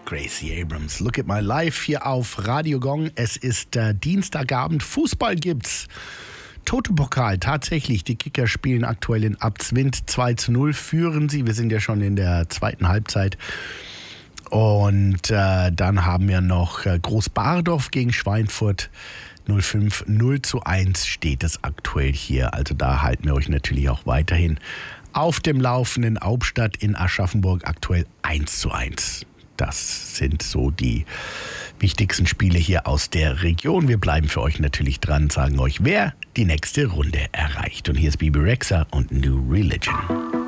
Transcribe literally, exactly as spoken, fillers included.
Gracie Abrams, Look at My Life hier auf Radio Gong. Es ist äh, Dienstagabend, Fußball gibt's. Toto-Pokal, tatsächlich, die Kicker spielen aktuell in Abzwind. zwei zu null führen sie, wir sind ja schon in der zweiten Halbzeit. Und äh, dann haben wir noch äh, Großbardorf gegen Schweinfurt. null fünf, null zu eins steht es aktuell hier. Also da halten wir euch natürlich auch weiterhin auf dem Laufenden. Hauptstadt in Aschaffenburg aktuell eins zu eins. Das sind so die wichtigsten Spiele hier aus der Region. Wir bleiben für euch natürlich dran, sagen euch, wer die nächste Runde erreicht. Und hier ist Bebe Rexha und New Religion.